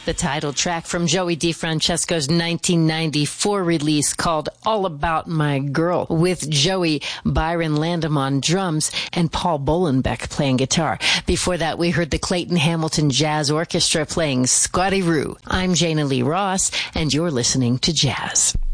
The title track from Joey DeFrancesco's 1994 release called All About My Girl, with Joey Byron Landam on drums and Paul Bolenbeck playing guitar. Before that, we heard the Clayton Hamilton Jazz Orchestra playing Scotty Roo. I'm Jana Lee Ross, and you're listening to Jazz.